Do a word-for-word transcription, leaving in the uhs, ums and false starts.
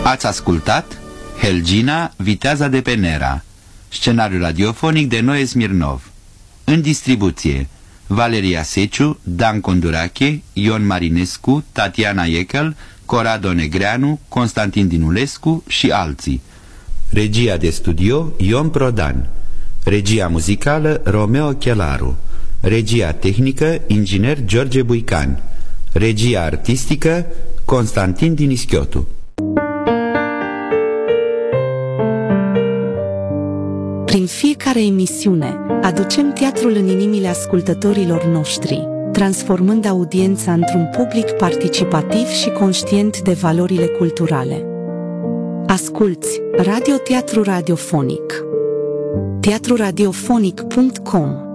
Ați ascultat Helgina, viteaza de pe Nera, scenariu radiofonic de Noe Smirnov. În distribuție: Valeria Seciu, Dan Condurache, Ion Marinescu, Tatiana Echel, Corado Negreanu, Constantin Dinulescu și alții. Regia de studio Ion Prodan. Regia muzicală Romeo Chelaru. Regia tehnică inginer George Buican. Regia artistică Constantin Dinischiotu. Prin fiecare emisiune, aducem teatrul în inimile ascultătorilor noștri, transformând audiența într-un public participativ și conștient de valorile culturale. Asculți Radio Teatru Radiofonic. teatru radiofonic punct com